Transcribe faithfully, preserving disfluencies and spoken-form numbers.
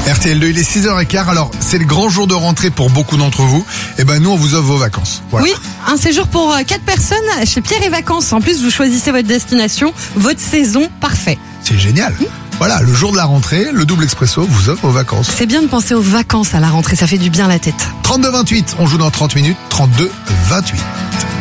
R T L deux, il est six heures quinze. Alors, c'est le grand jour de rentrée pour beaucoup d'entre vous. Et ben, nous, on vous offre vos vacances. Voilà. Oui, un séjour pour quatre personnes chez Pierre et Vacances. En plus, vous choisissez votre destination, votre saison, parfait. C'est génial. Mmh. Voilà, le jour de la rentrée, le double expresso vous offre vos vacances. C'est bien de penser aux vacances à la rentrée, ça fait du bien à la tête. trente-deux vingt-huit, on joue dans trente minutes. trente-deux vingt-huit.